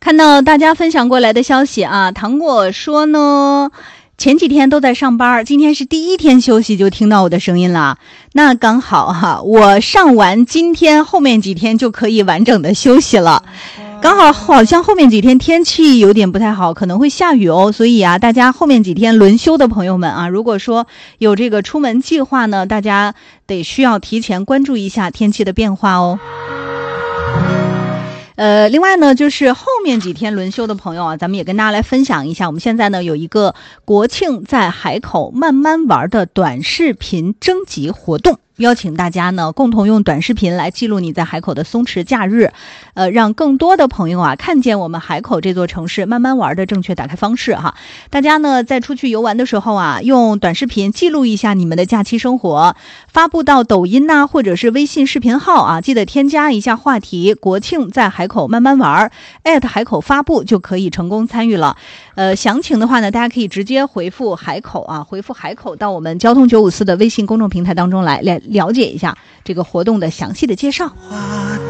看到大家分享过来的消息啊，糖果说呢，前几天都在上班，今天是第一天休息就听到我的声音了。那刚好哈，我上完今天后面几天就可以完整的休息了。刚好好像后面几天天气有点不太好，可能会下雨哦，所以啊，大家后面几天轮休的朋友们啊，如果说有这个出门计划呢，大家需要提前关注一下天气的变化哦。另外呢，就是后面几天轮休的朋友啊，咱们也跟大家来分享一下，我们现在呢有一个国庆在海口慢慢玩的短视频征集活动。邀请大家呢共同用短视频来记录你在海口的松弛假日，让更多的朋友啊看见我们海口这座城市慢慢玩的正确打开方式哈。大家呢在出去游玩的时候啊，用短视频记录一下你们的假期生活，发布到抖音呐，或者是微信视频号啊，记得添加一下话题国庆在海口慢慢玩@海口发布就可以成功参与了。详情的话呢，大家可以直接回复海口啊，回复海口到我们交通954的微信公众平台当中来了解一下这个活动的详细的介绍。